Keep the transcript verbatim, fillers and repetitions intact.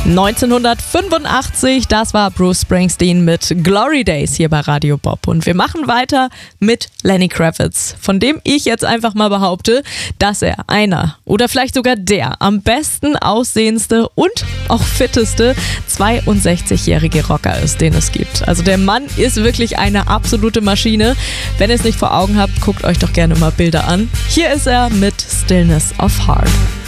neunzehnhundertfünfundachtzig, das war Bruce Springsteen mit Glory Days hier bei Radio Bob. Und wir machen weiter mit Lenny Kravitz, von dem ich jetzt einfach mal behaupte, dass er einer oder vielleicht sogar der am besten aussehendste und auch fitteste zweiundsechzigjährige Rocker ist, den es gibt. Also der Mann ist wirklich eine absolute Maschine. Wenn ihr es nicht vor Augen habt, guckt euch doch gerne mal Bilder an. Hier ist er mit Stillness of Heart.